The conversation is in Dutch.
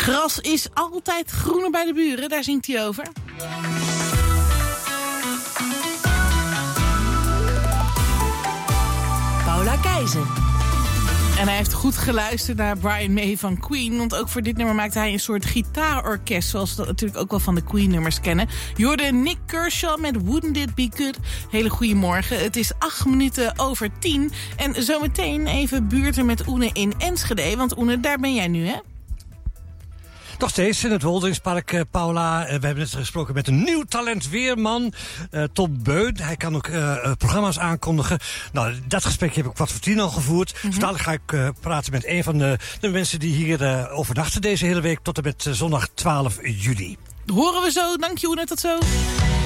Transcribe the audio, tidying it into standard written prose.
Gras is altijd groener bij de buren, daar zingt hij over. Paula Keizer. En hij heeft goed geluisterd naar Brian May van Queen. Want ook voor dit nummer maakte hij een soort gitaarorkest. Zoals we dat natuurlijk ook wel van de Queen-nummers kennen. Je hoorde Nick Kershaw met Wouldn't It Be Good. Hele goede morgen. Het is 10:08. En zometeen even buurten met Oene in Enschede. Want Oene, daar ben jij nu, hè? Nog steeds in het Wolderingspark, Paula. We hebben net gesproken met een nieuw talent weerman, Tom Beun. Hij kan ook programma's aankondigen. Nou, dat gesprek heb ik 10:15 al gevoerd. Mm-hmm. Dadelijk ga ik praten met een van de mensen die hier overnachten deze hele week tot en met zondag 12 juli. Horen we zo. Dank je, Oene. Tot zo.